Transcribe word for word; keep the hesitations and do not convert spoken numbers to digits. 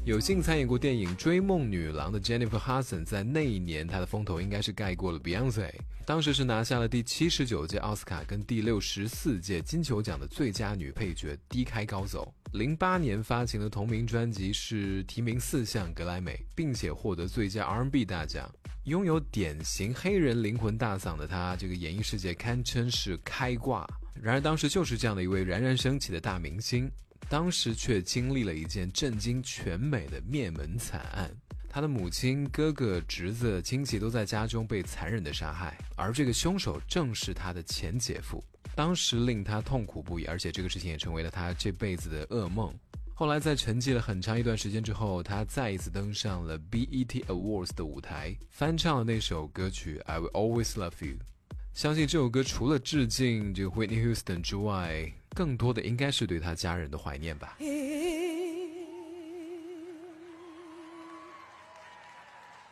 有幸参演过电影《追梦女郎》的 Jennifer Hudson 在那一年她的风头应该是盖过了 Beyonce， 当时是拿下了第七十九届奥斯卡跟第六十四届金球奖的最佳女配角，低开高走。零八年发行的同名专辑是提名四项格莱美，并且获得最佳 R and B 大奖。拥有典型黑人灵魂大嗓的她，这个演艺世界堪称是开挂。然而当时就是这样的一位冉冉升起的大明星，当时却经历了一件震惊全美的灭门惨案。他的母亲、哥哥、侄子、亲戚都在家中被残忍的杀害，而这个凶手正是他的前姐夫。当时令他痛苦不已，而且这个事情也成为了他这辈子的噩梦。后来在沉寂了很长一段时间之后，他再一次登上了 B E T Awards 的舞台，翻唱了那首歌曲 I Will Always Love You。 相信这首歌除了致敬这个 Whitney Houston 之外，更多的应该是对他家人的怀念吧。